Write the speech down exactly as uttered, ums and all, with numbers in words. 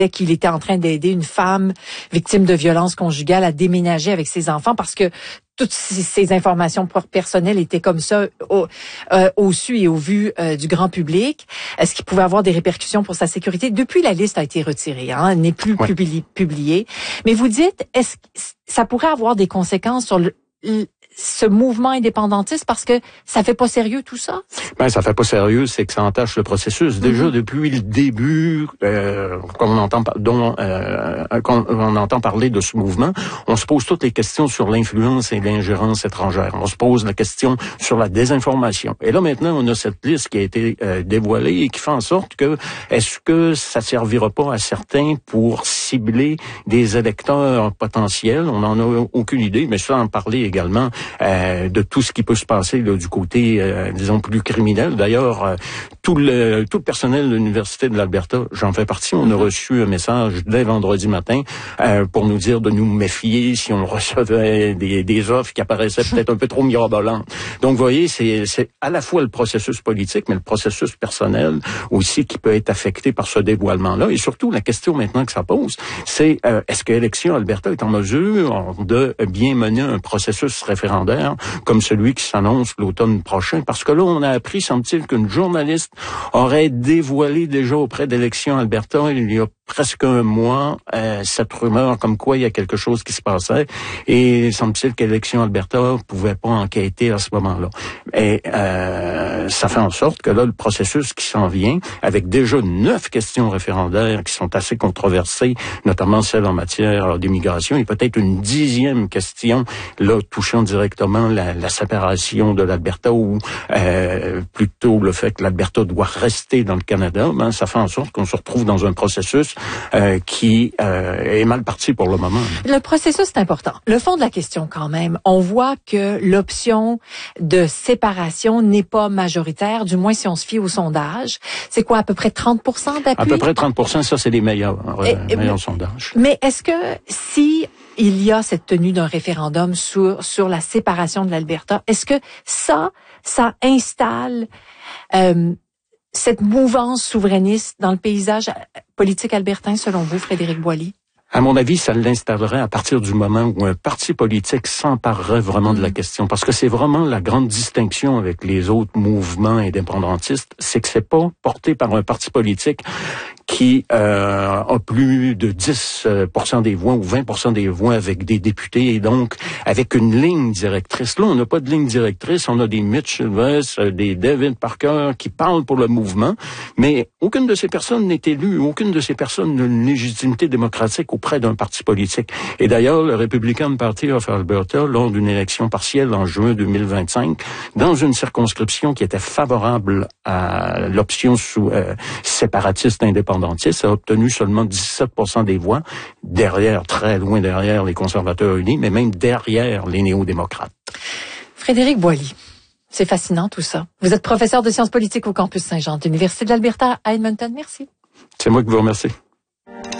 qu'il était en train d'aider une femme victime de violences conjugales à déménager avec ses enfants parce que toutes ces informations personnelles étaient comme ça au, euh, au su et au vu euh, du grand public. Est-ce qu'il pouvait avoir des répercussions pour sa sécurité? Depuis, la liste a été retirée, hein, elle n'est plus ouais. publi- publiée. Mais vous dites, est-ce que ça pourrait avoir des conséquences sur le, le ce mouvement indépendantiste parce que ça fait pas sérieux tout ça? Ben ça fait pas sérieux, c'est que ça entache le processus. Mm-hmm. Déjà depuis le début, euh, comme on entend, dont euh, quand on entend parler de ce mouvement, on se pose toutes les questions sur l'influence et l'ingérence étrangère. On se pose la question sur la désinformation. Et là maintenant, on a cette liste qui a été euh, dévoilée et qui fait en sorte que est-ce que ça servira pas à certains pour cibler des électeurs potentiels? On n'en a aucune idée, mais ça en parler également. Euh, de tout ce qui peut se passer là, du côté, euh, disons, plus criminel. D'ailleurs, euh, tout le tout le personnel de l'Université de l'Alberta, j'en fais partie, on a reçu un message dès vendredi matin euh, pour nous dire de nous méfier si on recevait des, des offres qui apparaissaient peut-être un peu trop mirobolantes. Donc, vous voyez, c'est, c'est à la fois le processus politique, mais le processus personnel aussi qui peut être affecté par ce dévoilement-là. Et surtout, la question maintenant que ça pose, c'est euh, est-ce que Élections Alberta est en mesure de bien mener un processus référendaire comme celui qui s'annonce l'automne prochain, parce que là, on a appris, semble-t-il, qu'une journaliste aurait dévoilé déjà auprès d'Élections Alberta, il y a presque un mois, euh, cette rumeur comme quoi il y a quelque chose qui se passait, et semble-t-il qu'Élections Alberta pouvait pas enquêter à ce moment-là. Et euh, ça fait en sorte que là, le processus qui s'en vient, avec déjà neuf questions référendaires qui sont assez controversées, notamment celle en matière d'immigration, et peut-être une dixième question, là, touchant directement la, la séparation de l'Alberta, ou euh, plutôt le fait que l'Alberta doit rester dans le Canada, ben, ça fait en sorte qu'on se retrouve dans un processus Euh, qui euh, est mal parti pour le moment. Le processus, c'est important. Le fond de la question, quand même, on voit que l'option de séparation n'est pas majoritaire, du moins si on se fie au sondage. C'est quoi, à peu près trente pour cent d'appui? À peu près trente pour cent, ça, c'est les meilleurs, euh, et, meilleurs mais, sondages. Mais est-ce que si il y a cette tenue d'un référendum sur, sur la séparation de l'Alberta, est-ce que ça, ça installe euh, cette mouvance souverainiste dans le paysage politique albertain, selon vous, Frédéric Boily? À mon avis, ça l'installerait à partir du moment où un parti politique s'emparerait vraiment mmh. de la question. Parce que c'est vraiment la grande distinction avec les autres mouvements indépendantistes, c'est que c'est pas porté par un parti politique qui euh, a plus de dix pour cent des voix ou vingt pour cent des voix avec des députés, et donc avec une ligne directrice. Là, on n'a pas de ligne directrice, on a des Mitch Sylvestre, des David Parker qui parlent pour le mouvement, mais aucune de ces personnes n'est élue, aucune de ces personnes n'a une légitimité démocratique auprès d'un parti politique. Et d'ailleurs, le Republican Party of Alberta, lors d'une élection partielle en juin deux mille vingt-cinq, dans une circonscription qui était favorable à l'option sous euh, séparatiste indépendante, a obtenu seulement dix-sept pour cent des voix, derrière, très loin derrière les conservateurs unis, mais même derrière les néo-démocrates. Frédéric Boily, c'est fascinant tout ça. Vous êtes professeur de sciences politiques au campus Saint-Jean de l'Université de l'Alberta à Edmonton. Merci. C'est moi qui vous remercie.